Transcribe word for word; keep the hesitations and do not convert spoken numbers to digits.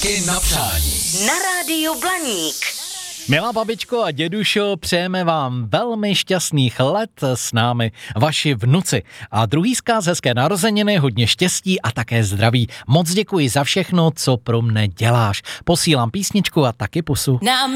Taky na přání. Na rádiu Blaník. Milá babičko a dědušo, přejeme vám velmi šťastných let s námi, vaši vnuci. A druhý vzkaz, hezké narozeniny, hodně štěstí a také zdraví. Moc děkuji za všechno, co pro mne děláš. Posílám písničku a taky pusu. Nám